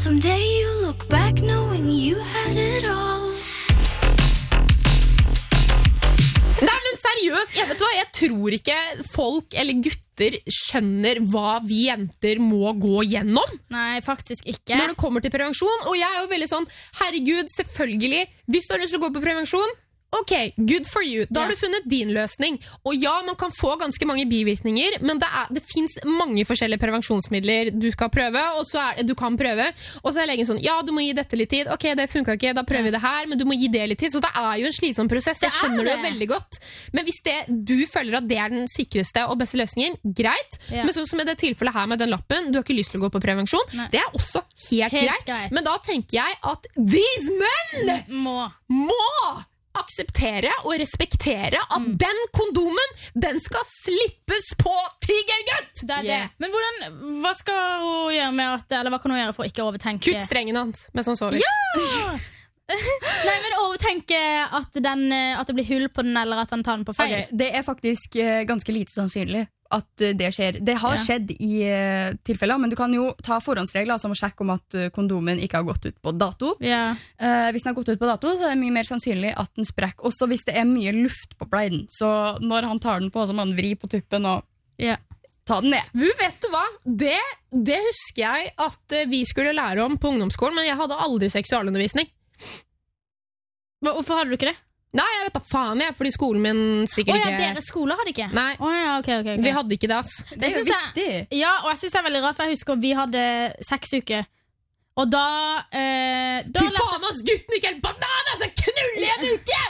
Someday you look back knowing you had it all. Nei, men seriøst, jeg vet hva, jeg tror ikke folk eller gutter skjønner hva vi jenter må gå gjennom. Nei, faktisk ikke. Når det kommer til prevensjon, og jeg er jo veldig sånn, herregud, selvfølgelig, hvis du har lyst til å gå på prevensjon, ok, good for you. Da har du funnet din løsning. Og ja, man kan få ganske mange bivirkninger, men det finnes mange forskjellige prevensjonsmidler du skal prøve, og så du kan prøve. Og så er legen sånn, ja, du må gi dette litt tid. Ok, det funket ikke, da prøver vi det her, men du må gi det litt tid. Så det er jo en slitsom prosess, jeg skjønner det jo veldig godt. Men hvis du føler at det er den sikreste og beste løsningen, greit. Men sånn som i det tilfellet her med den lappen, du har ikke lyst til å gå på prevensjon, det er også helt greit. Men da tenker jeg at these men må akseptere og respektere at den kondomen, den skal slippes på tigergutt! Det er det. Men hva skal hun gjøre med at, eller hva kan hun gjøre for å ikke overtenke? Kutt strengen hans, mest sannsynlig. Ja! Nei, men overtenke at det blir hull på den, eller at han tar den på feil. Okay, det er faktisk ganske lite sannsynlig at det skjer. Det har skjedd i tilfeller, men du kan jo ta forhåndsregler som å sjekke om at kondomen ikke har gått ut på dato. Hvis den har gått ut på dato, så er det mye mer sannsynlig at den sprekker. Også hvis det er mye luft på bleiden. Så når han tar den på, så må han vri på tuppen og ta den ned. Vet du hva? Det husker jeg at vi skulle lære om på ungdomsskolen, men jeg hadde aldri seksualundervisning. Hvorfor hadde du ikke det? Nei, jeg vet da faen fordi skolen min sikkert ikke... Deres skoler hadde ikke? Nei, okay. Vi hadde ikke det, ass. Det er jo viktig. Ja, og jeg synes det er veldig rart, for jeg husker vi hadde 6 uker. Og da fy faen, ass, gutten ikke helt banan, altså, knull i en uke!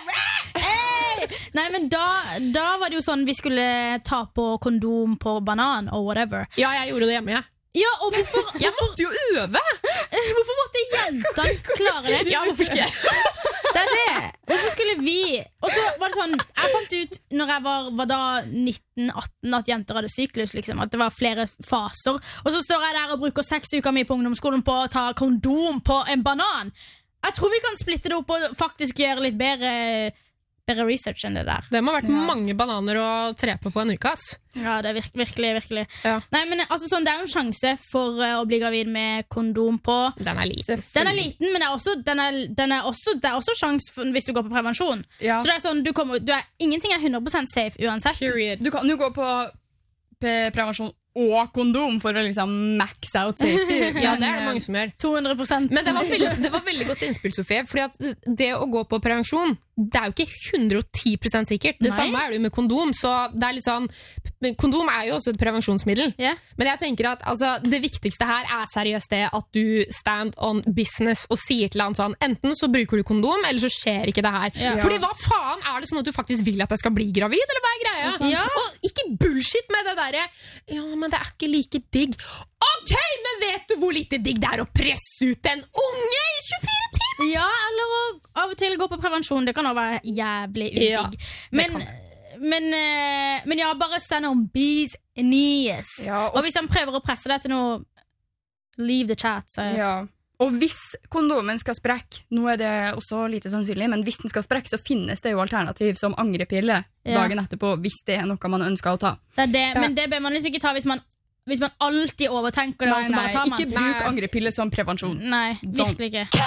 Nei, men da var det jo sånn, vi skulle ta på kondom på banan, og whatever. Ja, jeg gjorde det hjemme, Ja, og hvorfor jeg måtte jo øve. Hvorfor måtte jentene klare det? Ja, hvorfor skulle jeg? Det er det. Hvorfor skulle vi? Og så var det sånn, jeg fant ut når jeg var da 19-18 at jenter hadde syklus, liksom, at det var flere faser. Og så står jeg der og bruker 6 uker min på ungdomsskolen på å ta kondom på en banan. Jeg tror vi kan splitte det opp og faktisk gjøre litt bedre research enn det der. Det må ha vært mange bananer å trepe på en uke, ass. Ja, det er virkelig. Ja. Nei, men altså, sånn, det er jo en sjanse for å bli gravid med kondom på. Den er liten. Den er liten, men det er også sjanse hvis du går på prevensjon. Så det er sånn, ingenting er 100% safe uansett. Period. Du kan jo gå på prevensjon og kondom for å liksom max out safety. Ja, det er det mange som gjør. 200%. Men det var veldig godt innspill, Sofie, fordi at det å gå på prevensjon, det er jo ikke 110% sikkert. Det samme er det jo med kondom, så det er litt sånn, kondom er jo også et prevensjonsmiddel. Men jeg tenker at altså, det viktigste her er seriøst det at du stand on business og sier til han sånn, enten så bruker du kondom, eller så skjer ikke det her. Fordi hva faen er det sånn at du faktisk vil at jeg skal bli gravid, eller hva er greia? Og ikke bullshit med det der, ja, men det er ikke like digg. Ok, men vet du hvor lite digg det er å presse ut en unge i 24 timer? Ja, eller å av og til gå på prevensjon, det kan også være jævlig udigg. Men ja, bare stand on business. Og hvis han prøver å presse deg til noe, leave the chat, seriøst. Og hvis kondomen skal sprekke, nå er det også lite sannsynlig, men hvis den skal sprekke, så finnes det jo alternativ som angrepille dagen etterpå, hvis det er noe man ønsker å ta. Det er det, men det bør man liksom ikke ta hvis man alltid overtenker det. Nei, ikke bruk angrepille som prevensjon. Nei, virkelig ikke.